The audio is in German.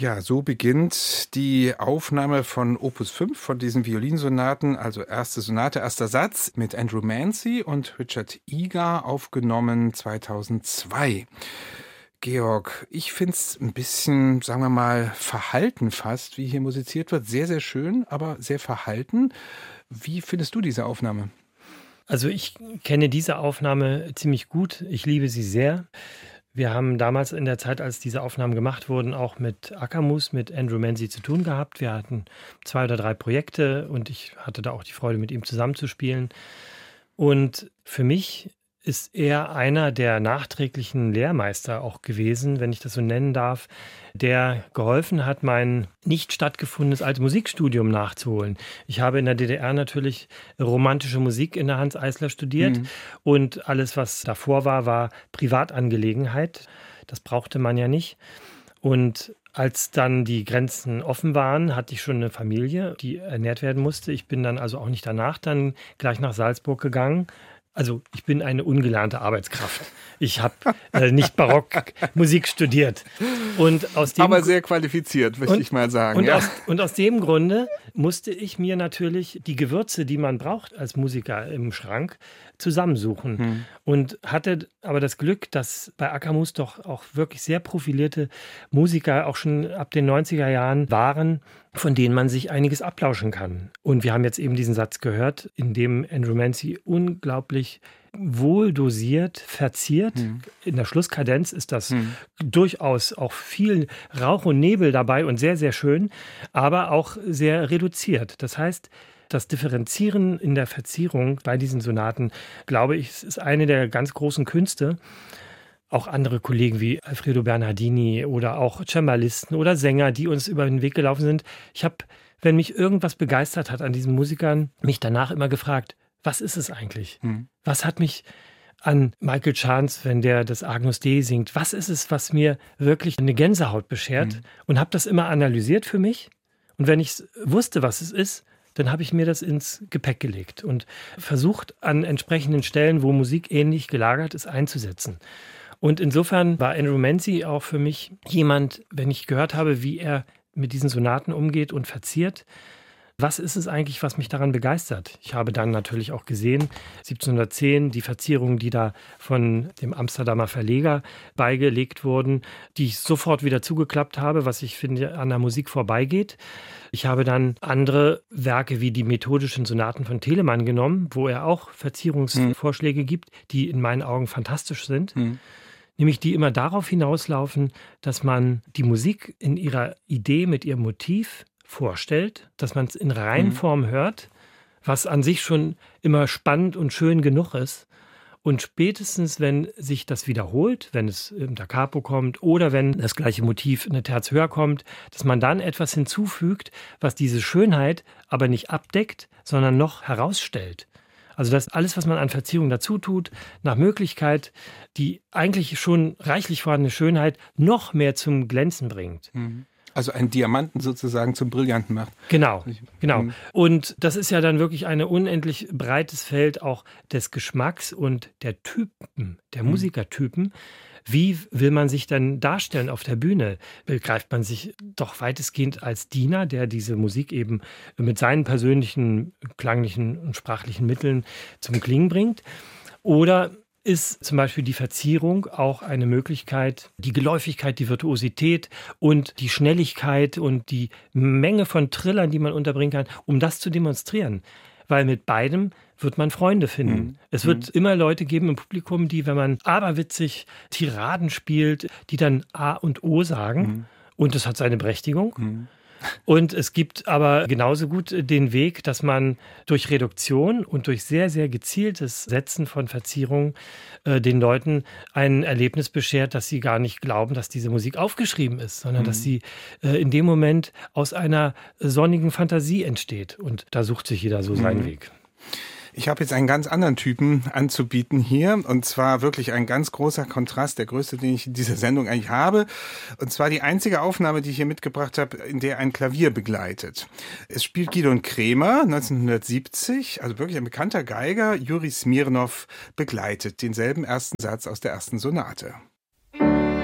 Ja, so beginnt die Aufnahme von Opus 5 von diesen Violinsonaten, also erste Sonate, erster Satz mit Andrew Mancy und Richard Egar, aufgenommen 2002. Georg, ich finde es ein bisschen, sagen wir mal, verhalten fast, wie hier musiziert wird. Sehr, sehr schön, aber sehr verhalten. Wie findest du diese Aufnahme? Also ich kenne diese Aufnahme ziemlich gut. Ich liebe sie sehr. Wir haben damals in der Zeit, als diese Aufnahmen gemacht wurden, auch mit Akamus, mit Andrew Mancy zu tun gehabt. Wir hatten 2 oder 3 Projekte und ich hatte da auch die Freude, mit ihm zusammenzuspielen. Und für mich ist er einer der nachträglichen Lehrmeister auch gewesen, wenn ich das so nennen darf, der geholfen hat, mein nicht stattgefundenes alte Musikstudium nachzuholen. Ich habe in der DDR natürlich romantische Musik in der Hanns Eisler studiert und alles, was davor war, war Privatangelegenheit. Das brauchte man ja nicht. Und als dann die Grenzen offen waren, hatte ich schon eine Familie, die ernährt werden musste. Ich bin dann also auch nicht danach dann gleich nach Salzburg gegangen. Also ich bin eine ungelernte Arbeitskraft. Ich habe nicht Barockmusik studiert. Und aus dem Aber sehr qualifiziert, möchte ich mal sagen. Und aus dem Grunde musste ich mir natürlich die Gewürze, die man braucht als Musiker im Schrank, zusammensuchen. Und hatte aber das Glück, dass bei Akamus doch auch wirklich sehr profilierte Musiker auch schon ab den 90er Jahren waren, von denen man sich einiges ablauschen kann. Und wir haben jetzt eben diesen Satz gehört, in dem Andrew Mancy unglaublich wohl dosiert, verziert. In der Schlusskadenz ist das durchaus auch viel Rauch und Nebel dabei und sehr, sehr schön, aber auch sehr reduziert. Das heißt, das Differenzieren in der Verzierung bei diesen Sonaten, glaube ich, ist eine der ganz großen Künste. Auch andere Kollegen wie Alfredo Bernardini oder auch Cembalisten oder Sänger, die uns über den Weg gelaufen sind. Ich habe, wenn mich irgendwas begeistert hat an diesen Musikern, mich danach immer gefragt, was ist es eigentlich? Was hat mich an Michael Chance, wenn der das Agnus Dei singt, was ist es, was mir wirklich eine Gänsehaut beschert? Und habe das immer analysiert für mich. Und wenn ich wusste, was es ist, dann habe ich mir das ins Gepäck gelegt und versucht, an entsprechenden Stellen, wo Musik ähnlich gelagert ist, einzusetzen. Und insofern war Andrew Mancy auch für mich jemand, wenn ich gehört habe, wie er mit diesen Sonaten umgeht und verziert, was ist es eigentlich, was mich daran begeistert? Ich habe dann natürlich auch gesehen, 1710, die Verzierungen, die da von dem Amsterdamer Verleger beigelegt wurden, die ich sofort wieder zugeklappt habe, was ich finde, an der Musik vorbeigeht. Ich habe dann andere Werke wie die methodischen Sonaten von Telemann genommen, wo er auch Verzierungsvorschläge gibt, die in meinen Augen fantastisch sind. Nämlich die immer darauf hinauslaufen, dass man die Musik in ihrer Idee mit ihrem Motiv vorstellt, dass man es in Reihenform hört, was an sich schon immer spannend und schön genug ist. Und spätestens, wenn sich das wiederholt, wenn es im Da Capo kommt oder wenn das gleiche Motiv eine Terz höher kommt, dass man dann etwas hinzufügt, was diese Schönheit aber nicht abdeckt, sondern noch herausstellt. Also dass alles, was man an Verzierung dazu tut, nach Möglichkeit die eigentlich schon reichlich vorhandene Schönheit noch mehr zum Glänzen bringt. Also einen Diamanten sozusagen zum Brillanten macht. Genau. Und das ist ja dann wirklich ein unendlich breites Feld auch des Geschmacks und der Typen, der Musikertypen. Wie will man sich dann darstellen auf der Bühne? Begreift man sich doch weitestgehend als Diener, der diese Musik eben mit seinen persönlichen klanglichen und sprachlichen Mitteln zum Klingen bringt? Oder ist zum Beispiel die Verzierung auch eine Möglichkeit, die Geläufigkeit, die Virtuosität und die Schnelligkeit und die Menge von Trillern, die man unterbringen kann, um das zu demonstrieren. Weil mit beidem wird man Freunde finden. Es wird immer Leute geben im Publikum, die, wenn man aberwitzig Tiraden spielt, die dann A und O sagen. Und das hat seine Berechtigung. Und es gibt aber genauso gut den Weg, dass man durch Reduktion und durch sehr, sehr gezieltes Setzen von Verzierungen den Leuten ein Erlebnis beschert, dass sie gar nicht glauben, dass diese Musik aufgeschrieben ist, sondern dass sie in dem Moment aus einer sonnigen Fantasie entsteht. Und da sucht sich jeder so seinen Weg. Ich habe jetzt einen ganz anderen Typen anzubieten hier, und zwar wirklich ein ganz großer Kontrast, der größte, den ich in dieser Sendung eigentlich habe, und zwar die einzige Aufnahme, die ich hier mitgebracht habe, in der ein Klavier begleitet. Es spielt Gidon Kremer, 1970, also wirklich ein bekannter Geiger, Juri Smirnow begleitet denselben ersten Satz aus der ersten Sonate.